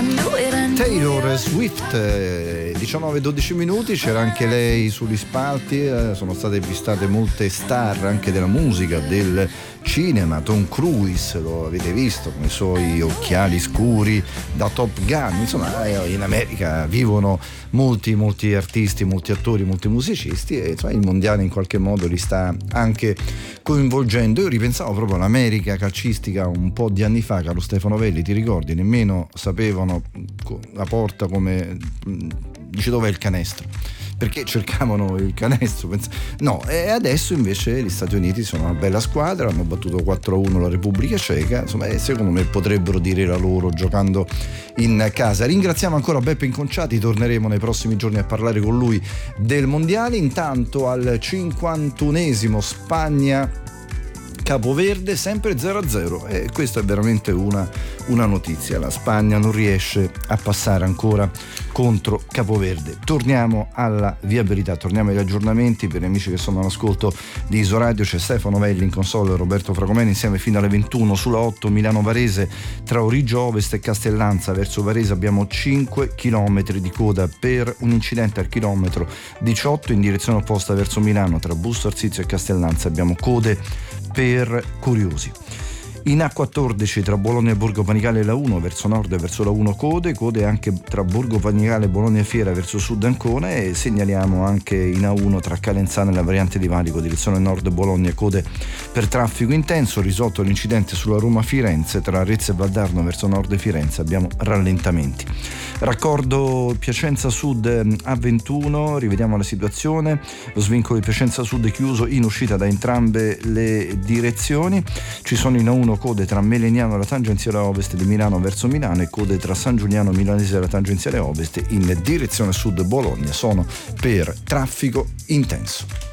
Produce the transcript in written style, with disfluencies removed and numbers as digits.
Taylor Swift, 19-12 minuti, c'era anche lei sugli spalti, sono state avvistate molte star anche della musica, del cinema. Tom Cruise, lo avete visto con i suoi occhiali scuri da Top Gun. Insomma, in America vivono molti artisti, molti attori, molti musicisti, e insomma, il mondiale in qualche modo li sta anche coinvolgendo. Io ripensavo proprio all'America calcistica un po' di anni fa, caro Stefano Velli, ti ricordi? Nemmeno sapevano la porta come dice dov'è il canestro, perché cercavano il canestro, no, e adesso invece gli Stati Uniti sono una bella squadra, hanno battuto 4-1 la Repubblica Ceca, insomma, e secondo me potrebbero dire la loro giocando in casa. Ringraziamo ancora Beppe Inconciati, torneremo nei prossimi giorni a parlare con lui del mondiale. Intanto al 51esimo Spagna Capoverde, sempre 0-0, e questa è veramente una notizia. La Spagna non riesce a passare ancora contro Capoverde. Torniamo alla viabilità, torniamo agli aggiornamenti. Per gli amici che sono all'ascolto di Isoradio, c'è Stefano Velli in console e Roberto Fragomeni insieme fino alle 21. Sulla 8 Milano-Varese tra Origio Ovest e Castellanza verso Varese abbiamo 5 km di coda per un incidente al chilometro 18 in direzione opposta verso Milano. Tra Busto Arsizio e Castellanza abbiamo code per curiosi. In A14 tra Bologna e Borgo Panigale la 1 verso nord e verso la 1 code anche tra Borgo Panigale e Bologna Fiera verso sud Ancona, e segnaliamo anche in A1 tra Calenzano e la variante di Valico direzione nord Bologna code per traffico intenso. Risolto l'incidente sulla Roma Firenze tra Arezzo e Valdarno verso nord Firenze abbiamo rallentamenti. Raccordo Piacenza Sud A21, rivediamo la situazione. Lo svincolo di Piacenza Sud è chiuso in uscita da entrambe le direzioni. Ci sono in A1 code tra Melegnano e la tangenziale ovest di Milano verso Milano, e code tra San Giuliano Milanese e la tangenziale ovest in direzione sud Bologna sono per traffico intenso.